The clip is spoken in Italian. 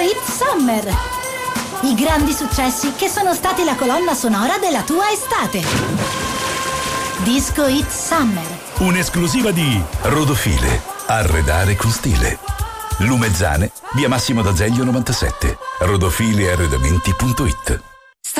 Hit Summer. I grandi successi che sono stati la colonna sonora della tua estate. Disco Hit Summer. Un'esclusiva di Rodofile. Arredare con stile. Lumezzane, via Massimo d'Azeglio 97. Rodofilearredamenti.it.